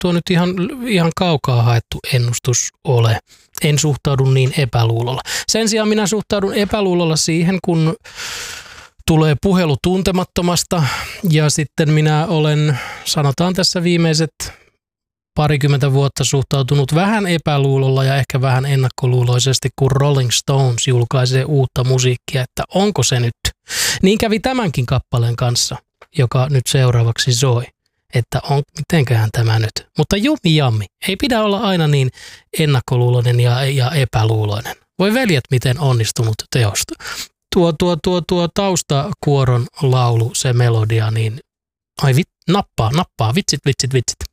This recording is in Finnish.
tuo nyt ihan kaukaa haettu ennustus ole. En suhtaudu niin epäluulolla. Sen sijaan minä suhtaudun epäluulolla siihen, kun tulee puhelu tuntemattomasta ja sitten minä olen, sanotaan tässä viimeiset 20 vuotta suhtautunut vähän epäluulolla ja ehkä vähän ennakkoluuloisesti, kun Rolling Stones julkaisee uutta musiikkia, että onko se nyt. Niin kävi tämänkin kappaleen kanssa, joka nyt seuraavaksi soi, että mitenköhän tämä nyt. Mutta jummi jammi, ei pidä olla aina niin ennakkoluuloinen ja epäluuloinen. Voi veljet, miten onnistunut teosta. Tuo taustakuoron laulu, se melodia, niin nappaa, vitsit.